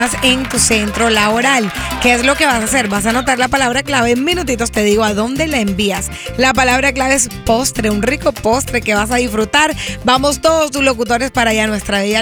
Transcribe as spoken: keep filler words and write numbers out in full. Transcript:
en tu centro laboral. ¿Qué es lo que vas a hacer? Vas a anotar la palabra clave. En minutitos te digo a dónde la envías. La palabra clave es postre, un rico postre que vas a disfrutar. Vamos todos tus locutores para allá, nuestra bella